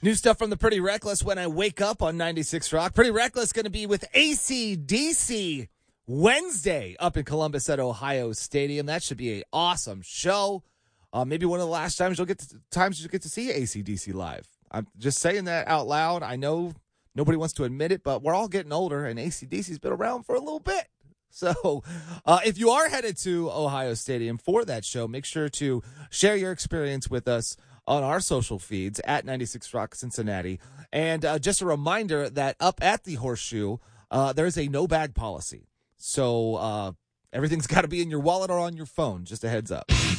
New stuff from the Pretty Reckless when I wake up on 96 Rock. Pretty Reckless going to be with AC/DC Wednesday up in Columbus at Ohio Stadium. That should be an awesome show. Maybe one of the last times you'll get to see AC/DC live. I'm just saying that out loud. I know nobody wants to admit it, but we're all getting older, and AC/DC's been around for a little bit. So if you are headed to Ohio Stadium for that show, make sure to share your experience with us on our social feeds at 96 Rock Cincinnati. And just a reminder that up at the Horseshoe, there's a no-bag policy. So everything's got to be in your wallet or on your phone. Just a heads up.